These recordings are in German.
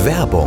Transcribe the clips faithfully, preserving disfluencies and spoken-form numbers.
Werbung.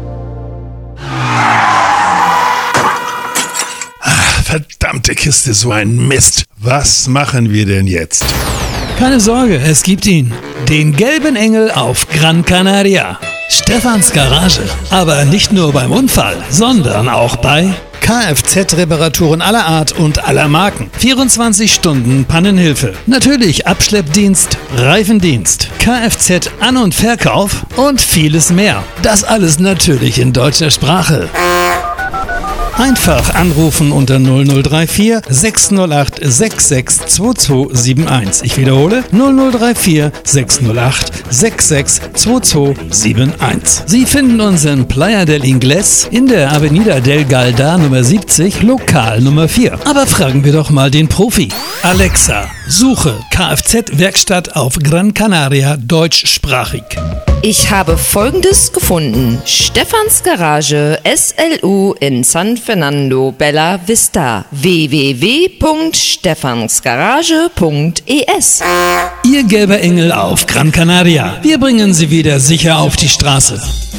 Verdammte Kiste, so ein Mist. Was machen wir denn jetzt? Keine Sorge, es gibt ihn. Den gelben Engel auf Gran Canaria. Stefans Garage. Aber nicht nur beim Unfall, sondern auch bei Kfz-Reparaturen aller Art und aller Marken. vierundzwanzig Stunden Pannenhilfe. Natürlich Abschleppdienst, Reifendienst, Kfz-An- und Verkauf und vieles mehr. Das alles natürlich in deutscher Sprache. Einfach anrufen unter null null drei vier sechs null acht sechs sechs zwei zwei sieben eins. Ich wiederhole null null drei vier sechs null acht sechs sechs zwei zwei sieben eins. Sie finden uns in Playa del Ingles in der Avenida del Galda Nummer siebzig, Lokal Nummer vier. Aber fragen wir doch mal den Profi. Alexa, suche Kfz-Werkstatt auf Gran Canaria deutschsprachig. Ich habe Folgendes gefunden. Stefans Garage S L U in San Fernando Bella Vista. w w w punkt stefansgarage punkt e s. Ihr gelber Engel auf Gran Canaria. Wir bringen Sie wieder sicher auf die Straße.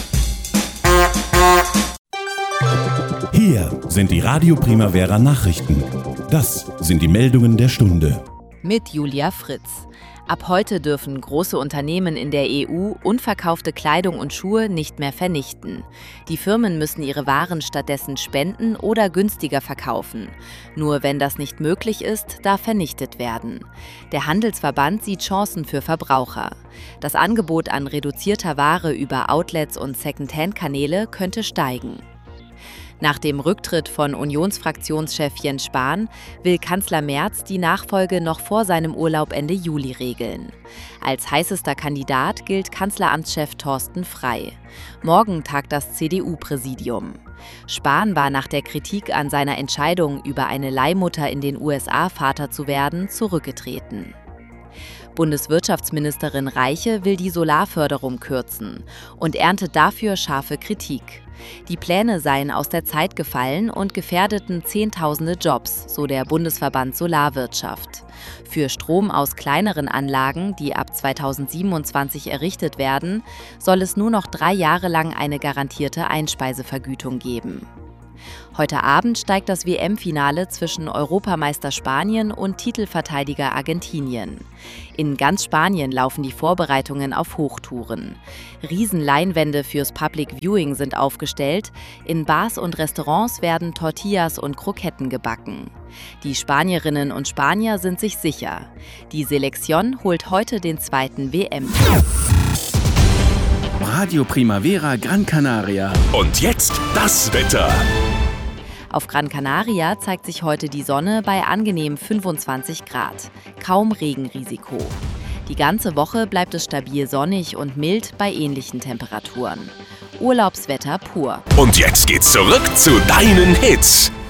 Hier sind die Radio Primavera Nachrichten. Das sind die Meldungen der Stunde. Mit Julia Fritz. Ab heute dürfen große Unternehmen in der E U unverkaufte Kleidung und Schuhe nicht mehr vernichten. Die Firmen müssen ihre Waren stattdessen spenden oder günstiger verkaufen. Nur wenn das nicht möglich ist, darf vernichtet werden. Der Handelsverband sieht Chancen für Verbraucher. Das Angebot an reduzierter Ware über Outlets und Second-Hand-Kanäle könnte steigen. Nach dem Rücktritt von Unionsfraktionschef Jens Spahn will Kanzler Merz die Nachfolge noch vor seinem Urlaub Ende Juli regeln. Als heißester Kandidat gilt Kanzleramtschef Thorsten Frey. Morgen tagt das C D U-Präsidium. Spahn war nach der Kritik an seiner Entscheidung, über eine Leihmutter in den U S A Vater zu werden, zurückgetreten. Bundeswirtschaftsministerin Reiche will die Solarförderung kürzen und erntet dafür scharfe Kritik. Die Pläne seien aus der Zeit gefallen und gefährdeten Zehntausende Jobs, so der Bundesverband Solarwirtschaft. Für Strom aus kleineren Anlagen, die ab zweitausendsiebenundzwanzig errichtet werden, soll es nur noch drei Jahre lang eine garantierte Einspeisevergütung geben. Heute Abend steigt das W M-Finale zwischen Europameister Spanien und Titelverteidiger Argentinien. In ganz Spanien laufen die Vorbereitungen auf Hochtouren. Riesenleinwände fürs Public Viewing sind aufgestellt. In Bars und Restaurants werden Tortillas und Kroketten gebacken. Die Spanierinnen und Spanier sind sich sicher. Die Selección holt heute den zweiten W M-Titel. Radio Primavera Gran Canaria. Und jetzt das Wetter. Auf Gran Canaria zeigt sich heute die Sonne bei angenehm fünfundzwanzig Grad. Kaum Regenrisiko. Die ganze Woche bleibt es stabil sonnig und mild bei ähnlichen Temperaturen. Urlaubswetter pur. Und jetzt geht's zurück zu deinen Hits.